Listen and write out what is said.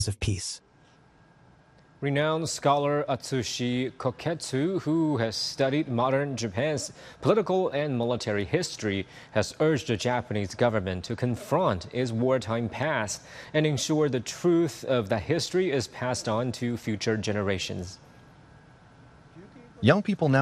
of peace. Renowned scholar Atsushi Koketsu, who has studied modern Japan's political and military history, has urged the Japanese government to confront its wartime past and ensure the truth of that history is passed on to future generations. Young people now